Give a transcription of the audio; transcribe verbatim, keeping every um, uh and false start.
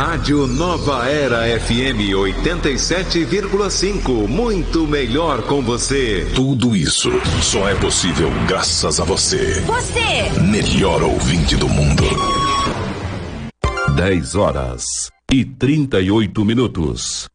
Rádio Nova Era F M oitenta e sete vírgula cinco. Muito melhor com você. Tudo isso só é possível graças a você. Você! Melhor ouvinte do mundo. dez horas e trinta e oito minutos.